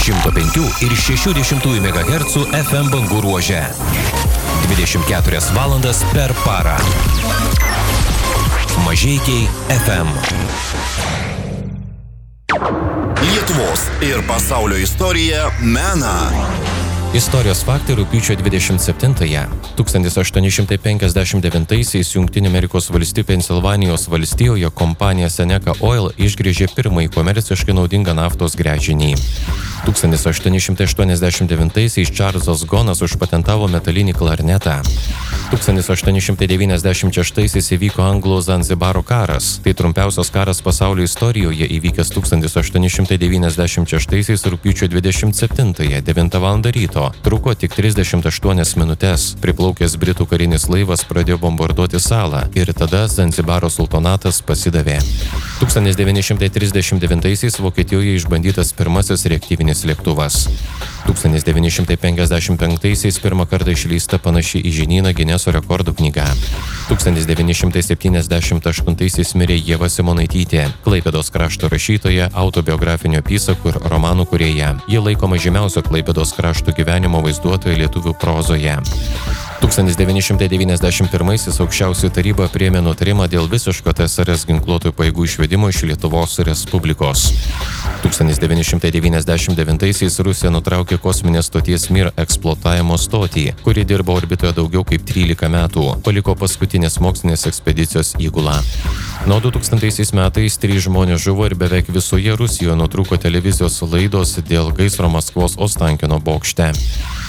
105 ir 60 MHz FM bangų ruože. 24 valandas per parą. Mažeikiai FM. Lietuvos ir pasaulio istorija mena. Istorijos faktai rugpjūčio 27-ąją. 1859-aisiais Jungtinių Amerikos valstijų Pensilvanijos valstijoje kompanija Seneca Oil išgręžė pirmąjį komerciškai naudingą naftos gręžinį. 1889-aisiais Čarlzas Gonas užpatentavo metalinį klarnetą. 1896-aisiais įvyko Anglo-Zanzibaro karas. Tai trumpiausias karas pasaulio istorijoje įvykęs 1896-aisiais rugpjūčio 27-ąją 9 val. Ryto. Truko tik 38 minutes. Priplaukęs britų karinis laivas pradėjo bombarduoti salą ir tada Zanzibaro sultonatas pasidavė. 1939-aisiais Vokietijoje išbandytas pirmasis reaktyvinis lėktuvas. 1955-aisiais pirmą kartą išleista panaši į žinyną Gineso rekordų knyga. 1978-aisiais mirė Ieva Simonaitytė, Klaipėdos krašto rašytoja, autobiografinio apysakų ir romanų kūrėja. Ji laikoma žymiausio Klaipėdos krašto gyvenimo vaizduotoja lietuvių prozoje. 1991-aisiais Aukščiausioji taryba priėmė nutarimą dėl visiško TSRS ginkluotųjų pajėgų išvedimo iš Lietuvos Respublikos. 1999-aisiais Rusija nutraukė kosminės stoties Mir eksploatavimo stotį, kuri dirbo orbitoje daugiau kaip 13 metų, paliko paskutinės mokslinės ekspedicijos įgulą. Nuo 2000 metais 3 žmonės žuvo ir beveik visoje Rusijoje nutrūko televizijos laidos dėl gaisro Maskvos Ostankino bokšte.